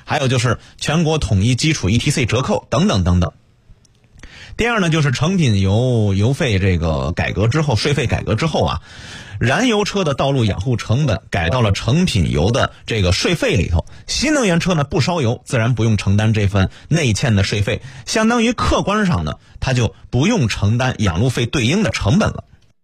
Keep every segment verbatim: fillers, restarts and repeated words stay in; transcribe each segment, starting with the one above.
还有就是全国统一基础 E T C 折扣等等等等。第二呢，就是成品油油费这个改革之后，税费改革之后啊，燃油车的道路养护成本改到了成品油的这个税费里头。新能源车呢不烧油，自然不用承担这份内欠的税费，相当于客观上呢，它就不用承担养路费对应的成本了。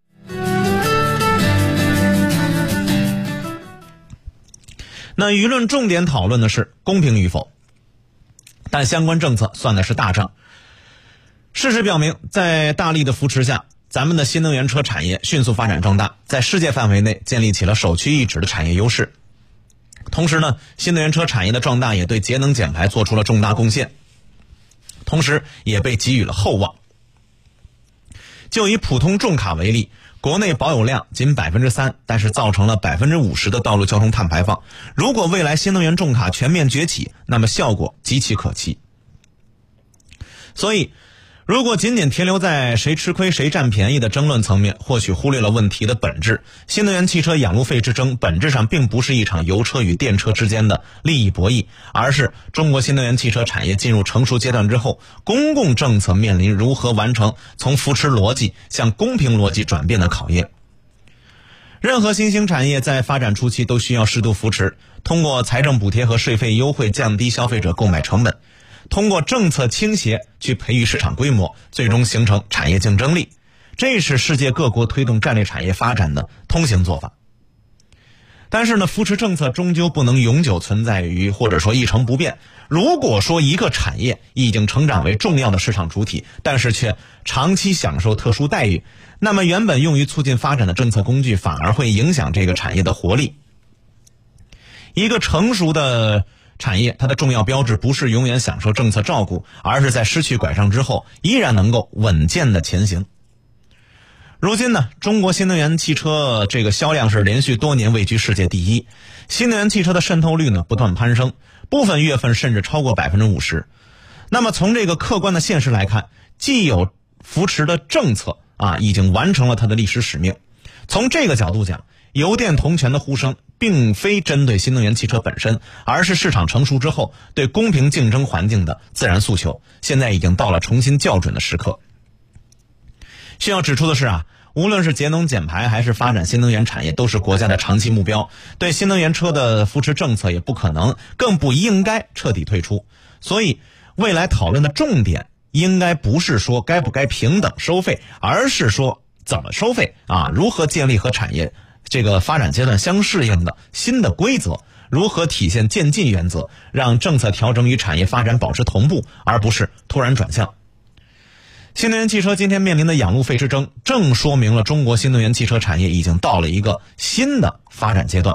那舆论重点讨论的是公平与否，但相关政策算的是大账。事实表明，在大力的扶持下，咱们的新能源车产业迅速发展壮大，在世界范围内建立起了首屈一指的产业优势。同时呢，新能源车产业的壮大也对节能减排做出了重大贡献，同时也被给予了厚望。就以普通重卡为例，国内保有量仅 百分之三， 但是造成了 百分之五十 的道路交通碳排放。如果未来新能源重卡全面崛起，那么效果极其可期。所以如果仅仅停留在谁吃亏谁占便宜的争论层面，或许忽略了问题的本质。新能源汽车养路费之争本质上并不是一场油车与电车之间的利益博弈，而是中国新能源汽车产业进入成熟阶段之后，公共政策面临如何完成从扶持逻辑向公平逻辑转变的考验。任何新兴产业在发展初期都需要适度扶持，通过财政补贴和税费优惠降低消费者购买成本，通过政策倾斜去培育市场规模，最终形成产业竞争力。这是世界各国推动战略产业发展的通行做法。但是呢，扶持政策终究不能永久存在于或者说一成不变。如果说一个产业已经成长为重要的市场主体，但是却长期享受特殊待遇，那么原本用于促进发展的政策工具反而会影响这个产业的活力。一个成熟的产业，它的重要标志不是永远享受政策照顾，而是在失去拐杖之后依然能够稳健的前行。如今呢，中国新能源汽车这个销量是连续多年位居世界第一，新能源汽车的渗透率呢不断攀升，部分月份甚至超过 百分之五十。 那么从这个客观的现实来看，既有扶持的政策啊已经完成了它的历史使命。从这个角度讲，油电同权的呼声并非针对新能源汽车本身，而是市场成熟之后对公平竞争环境的自然诉求，现在已经到了重新校准的时刻。需要指出的是啊，无论是节能减排还是发展新能源产业，都是国家的长期目标，对新能源车的扶持政策也不可能更不应该彻底退出。所以未来讨论的重点应该不是说该不该平等收费，而是说怎么收费啊，如何建立和产业这个发展阶段相适应的新的规则，如何体现渐进原则，让政策调整与产业发展保持同步，而不是突然转向。新能源汽车今天面临的养路费之争，正说明了中国新能源汽车产业已经到了一个新的发展阶段。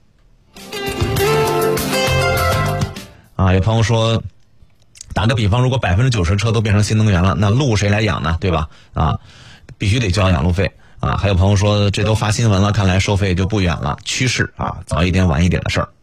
啊，有朋友说，打个比方，如果 百分之九十 车都变成新能源了，那路谁来养呢？对吧？啊，必须得交养路费啊。还有朋友说，这都发新闻了，看来收费就不远了，趋势啊，早一点晚一点的事儿。